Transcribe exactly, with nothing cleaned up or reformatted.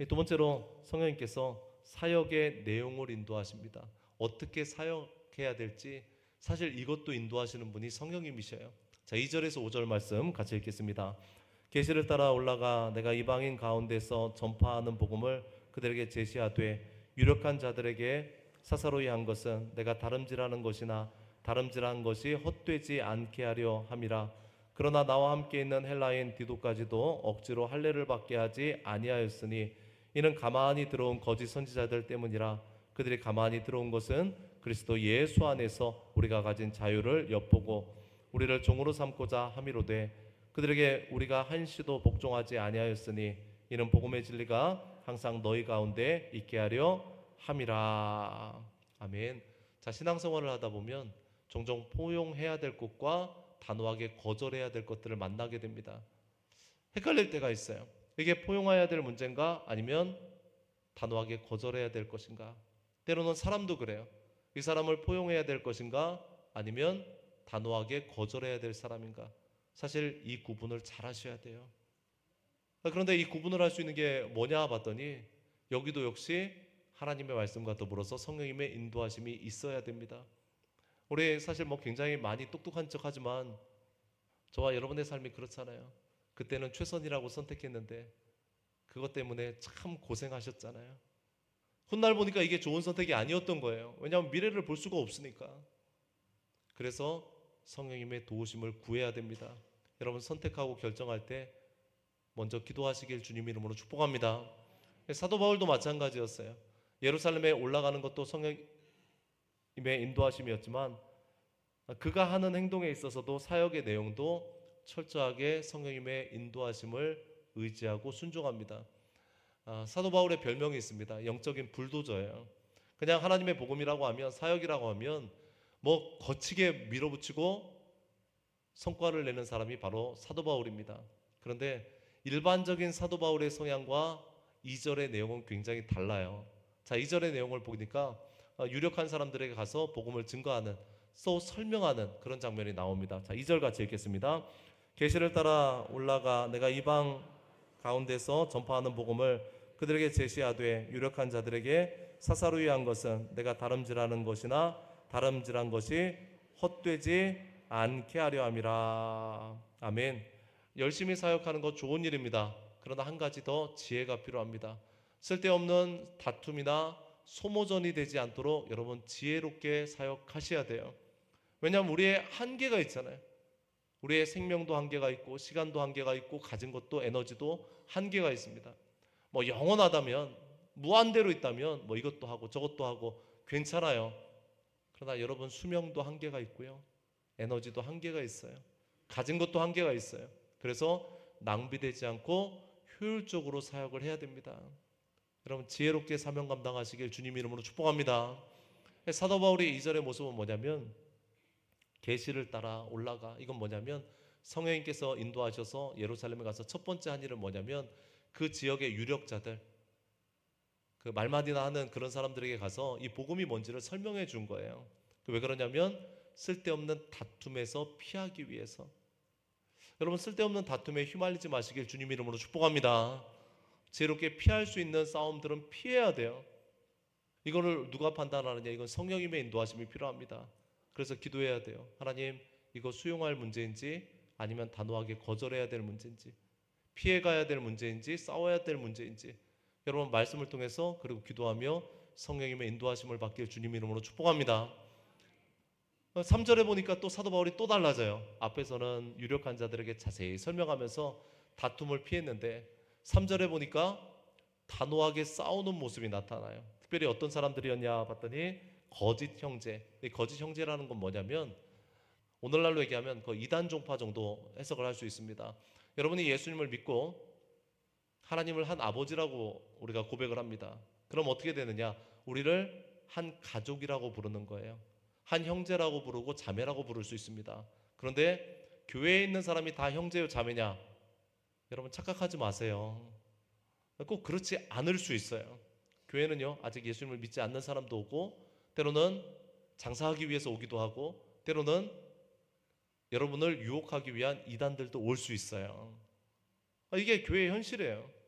두 번째로 성령님께서 사역의 내용을 인도하십니다. 어떻게 사역해야 될지 사실 이것도 인도하시는 분이 성령님이셔요. 자, 이 절에서 오 절 말씀 같이 읽겠습니다. 계시를 따라 올라가 내가 이방인 가운데서 전파하는 복음을 그들에게 제시하되 유력한 자들에게 사사로이 한 것은 내가 다름질하는 것이나 다름질한 것이 헛되지 않게 하려 함이라. 그러나 나와 함께 있는 헬라인 디도까지도 억지로 할례를 받게 하지 아니하였으니 이는 가만히 들어온 거짓 선지자들 때문이라. 그들이 가만히 들어온 것은 그리스도 예수 안에서 우리가 가진 자유를 엿보고 우리를 종으로 삼고자 함이로되 그들에게 우리가 한시도 복종하지 아니하였으니 이는 복음의 진리가 항상 너희 가운데 있게 하려 함이라. 아멘. 자, 신앙생활을 하다 보면 종종 포용해야 될 것과 단호하게 거절해야 될 것들을 만나게 됩니다. 헷갈릴 때가 있어요. 이게 포용해야 될 문제인가 아니면 단호하게 거절해야 될 것인가. 때로는 사람도 그래요. 이 사람을 포용해야 될 것인가 아니면 단호하게 거절해야 될 사람인가. 사실 이 구분을 잘 하셔야 돼요. 그런데 이 구분을 할 수 있는 게 뭐냐 봤더니 여기도 역시 하나님의 말씀과 더불어서 성령님의 인도하심이 있어야 됩니다. 우리 사실 뭐 굉장히 많이 똑똑한 척 하지만 저와 여러분의 삶이 그렇잖아요. 그때는 최선이라고 선택했는데 그것 때문에 참 고생하셨잖아요. 훗날 보니까 이게 좋은 선택이 아니었던 거예요. 왜냐하면 미래를 볼 수가 없으니까. 그래서 성령님의 도우심을 구해야 됩니다. 여러분 선택하고 결정할 때 먼저 기도하시길 주님 이름으로 축복합니다. 사도 바울도 마찬가지였어요. 예루살렘에 올라가는 것도 성령님의 인도하심이었지만 그가 하는 행동에 있어서도 사역의 내용도 철저하게 성령님의 인도하심을 의지하고 순종합니다. 아, 사도 바울의 별명이 있습니다. 영적인 불도저예요. 그냥 하나님의 복음이라고 하면, 사역이라고 하면 뭐 거치게 밀어붙이고 성과를 내는 사람이 바로 사도 바울입니다. 그런데 일반적인 사도 바울의 성향과 이 절의 내용은 굉장히 달라요. 자, 이 절의 내용을 보니까 유력한 사람들에게 가서 복음을 증거하는, 또 설명하는 그런 장면이 나옵니다. 자, 이 절 같이 읽겠습니다. 계시를 따라 올라가 내가 이방 가운데서 전파하는 복음을 그들에게 제시하되 유력한 자들에게 사사로이 한 것은 내가 다름질하는 것이나 다름질한 것이 헛되지 않게 하려 함이라. 아멘. 열심히 사역하는 것 좋은 일입니다. 그러나 한 가지 더 지혜가 필요합니다. 쓸데없는 다툼이나 소모전이 되지 않도록 여러분 지혜롭게 사역하셔야 돼요. 왜냐하면 우리의 한계가 있잖아요. 우리의 생명도 한계가 있고 시간도 한계가 있고 가진 것도 에너지도 한계가 있습니다. 뭐 영원하다면 무한대로 있다면 뭐 이것도 하고 저것도 하고 괜찮아요. 그러나 여러분 수명도 한계가 있고요. 에너지도 한계가 있어요. 가진 것도 한계가 있어요. 그래서 낭비되지 않고 효율적으로 사역을 해야 됩니다. 여러분 지혜롭게 사명 감당하시길 주님 이름으로 축복합니다. 사도 바울의 이 절의 모습은 뭐냐면 계시를 따라 올라가. 이건 뭐냐면 성령님께서 인도하셔서 예루살렘에 가서 첫 번째 한 일은 뭐냐면 그 지역의 유력자들, 그 말만이나 하는 그런 사람들에게 가서 이 복음이 뭔지를 설명해 준 거예요. 왜 그러냐면 쓸데없는 다툼에서 피하기 위해서. 여러분 쓸데없는 다툼에 휘말리지 마시길 주님 이름으로 축복합니다. 지혜롭게 피할 수 있는 싸움들은 피해야 돼요. 이거를 누가 판단하느냐? 이건 성령님의 인도하심이 필요합니다. 그래서 기도해야 돼요. 하나님, 이거 수용할 문제인지 아니면 단호하게 거절해야 될 문제인지, 피해가야 될 문제인지 싸워야 될 문제인지 여러분 말씀을 통해서 그리고 기도하며 성령님의 인도하심을 받길 주님 이름으로 축복합니다. 삼 절에 보니까 또 사도 바울이 또 달라져요. 앞에서는 유력한 자들에게 자세히 설명하면서 다툼을 피했는데 삼 절에 보니까 단호하게 싸우는 모습이 나타나요. 특별히 어떤 사람들이었냐 봤더니 거짓 형제. 이 거짓 형제라는 건 뭐냐면 오늘날로 얘기하면 그 이단 종파 정도 해석을 할 수 있습니다. 여러분이 예수님을 믿고 하나님을 한 아버지라고 우리가 고백을 합니다. 그럼 어떻게 되느냐? 우리를 한 가족이라고 부르는 거예요. 한 형제라고 부르고 자매라고 부를 수 있습니다. 그런데 교회에 있는 사람이 다 형제요 자매냐? 여러분 착각하지 마세요. 꼭 그렇지 않을 수 있어요. 교회는요 아직 예수님을 믿지 않는 사람도 오고 때로는 장사하기 위해서 오기도 하고 때로는 여러분을 유혹하기 위한 이단들도 올 수 있어요. 이게 교회의 현실이에요.